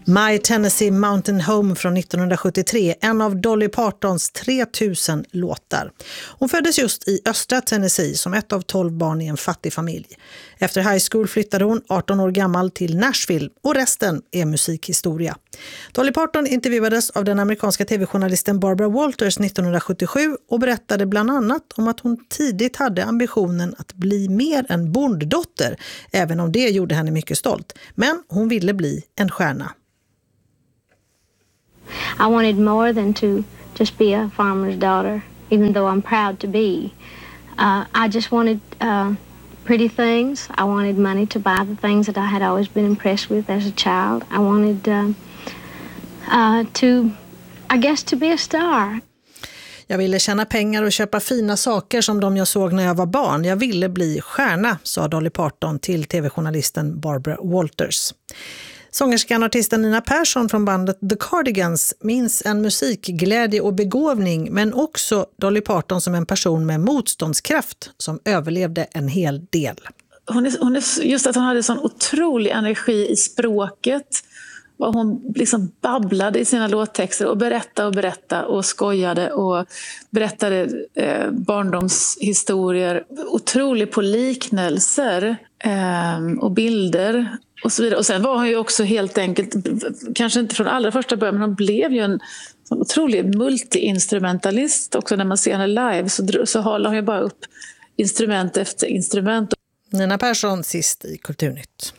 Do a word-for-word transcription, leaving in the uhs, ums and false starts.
My Tennessee Mountain Home från nittonhundrasjuttiotre, en av Dolly Partons tre tusen låtar. Hon föddes just i östra Tennessee som ett av tolv barn i en fattig familj. Efter high school flyttade hon arton år gammal till Nashville och resten är musikhistoria. Dolly Parton intervjuades av den amerikanska tv-journalisten Barbara Walters nittonhundrasjuttiosju och berättade bland annat om att hon tidigt hade ambitionen att bli mer en bonddotter, även om det gjorde henne mycket stolt. Men hon ville bli en stjärna. I wanted more than to just be a farmer's daughter, even though I'm proud to be. Uh, I just wanted uh, pretty things. I wanted money to buy the things that I had always been impressed with as a child. I wanted uh, uh, to, I guess, to be a star. Jag ville tjäna pengar och köpa fina saker som de jag såg när jag var barn. Jag ville bli stjärna, sa Dolly Parton till tv-journalisten Barbara Walters. Sångerskan och artisten Nina Persson från bandet The Cardigans minns en musikglädje och begåvning, men också Dolly Parton som en person med motståndskraft som överlevde en hel del. Hon är, hon är, just att hon hade sån otrolig energi i språket. Och hon liksom babblade i sina låttexter och berättade och berättade och skojade och berättade eh, barndomshistorier. Otrolig på liknelser eh, och bilder och så vidare. Och sen var hon ju också helt enkelt, kanske inte från allra första början, men hon blev ju en sån otrolig multi-instrumentalist. Också när man ser henne live så, så håller hon ju bara upp instrument efter instrument. Nina Persson sist i Kulturnytt.